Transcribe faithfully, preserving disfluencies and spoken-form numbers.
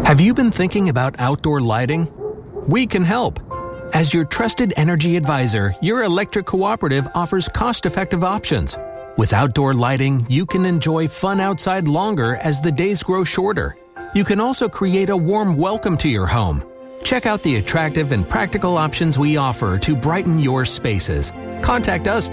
Have you been thinking about outdoor lighting? We can help. As your trusted energy advisor, your electric cooperative offers cost-effective options. With outdoor lighting, you can enjoy fun outside longer as the days grow shorter. You can also create a warm welcome to your home. Check out the attractive and practical options we offer to brighten your spaces. Contact us